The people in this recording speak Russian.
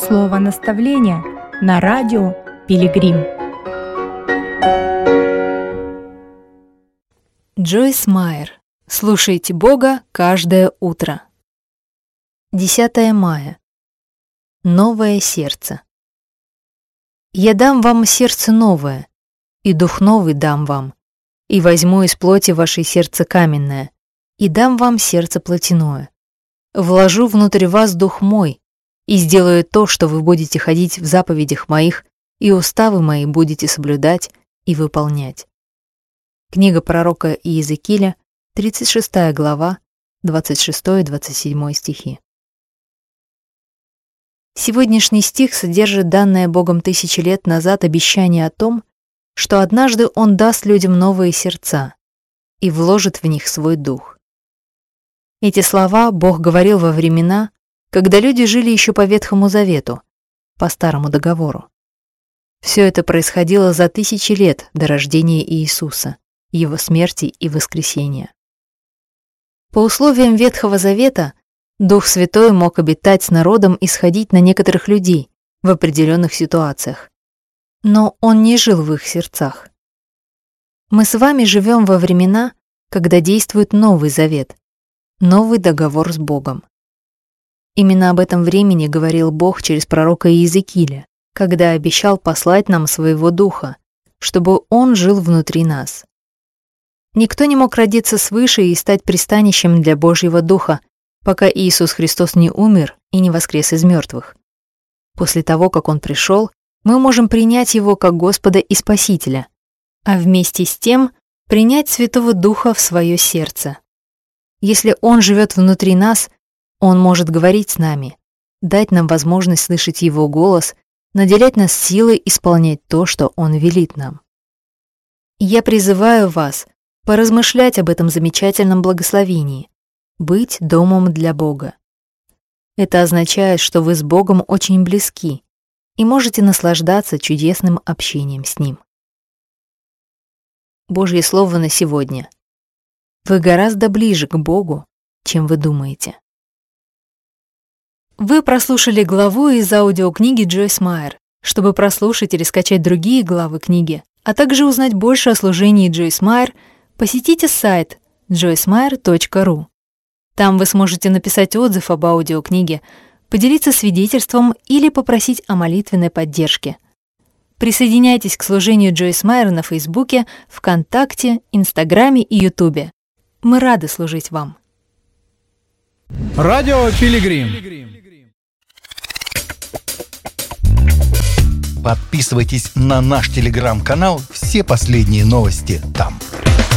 Слово наставления на радио Пилигрим. Джойс Майер. Слушайте Бога каждое утро. 10 мая. Новое сердце. «Я дам вам сердце новое, и дух новый дам вам, и возьму из плоти вашей сердце каменное, и дам вам сердце плотяное. Вложу внутрь вас дух мой, и сделаю то, что вы будете ходить в заповедях моих, и уставы мои будете соблюдать и выполнять». Книга пророка Иезекииля, 36 глава, 26-27 стихи. Сегодняшний стих содержит данное Богом тысячи лет назад обещание о том, что однажды Он даст людям новые сердца и вложит в них свой дух. Эти слова Бог говорил во времена, когда люди жили еще по Ветхому Завету, по Старому Договору. Все это происходило за тысячи лет до рождения Иисуса, Его смерти и воскресения. По условиям Ветхого Завета Дух Святой мог обитать с народом и сходить на некоторых людей в определенных ситуациях, но Он не жил в их сердцах. Мы с вами живем во времена, когда действует Новый Завет, новый договор с Богом. Именно об этом времени говорил Бог через пророка Иезекииля, когда обещал послать нам своего Духа, чтобы Он жил внутри нас. Никто не мог родиться свыше и стать пристанищем для Божьего Духа, пока Иисус Христос не умер и не воскрес из мертвых. После того, как Он пришел, мы можем принять Его как Господа и Спасителя, а вместе с тем принять Святого Духа в свое сердце. Если Он живет внутри нас, Он может говорить с нами, дать нам возможность слышать Его голос, наделять нас силой исполнять то, что Он велит нам. Я призываю вас поразмышлять об этом замечательном благословении — быть домом для Бога. Это означает, что вы с Богом очень близки и можете наслаждаться чудесным общением с Ним. Божье Слово на сегодня. Вы гораздо ближе к Богу, чем вы думаете. Вы прослушали главу из аудиокниги Джойс Майер. Чтобы прослушать или скачать другие главы книги, а также узнать больше о служении Джойс Майер, посетите сайт joycemeyer.ru. Там вы сможете написать отзыв об аудиокниге, поделиться свидетельством или попросить о молитвенной поддержке. Присоединяйтесь к служению Джойс Майер на Фейсбуке, ВКонтакте, Инстаграме и Ютубе. Мы рады служить вам. Радио Пилигрим. Подписывайтесь на наш телеграм-канал, все последние новости там.